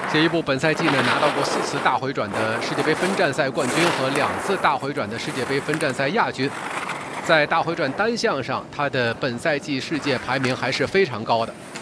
谢伊布本赛季呢拿到过4次大回转的世界杯分站赛冠军和2次大回转的世界杯分站赛亚军，在大回转单项上，他的本赛季世界排名还是非常高的。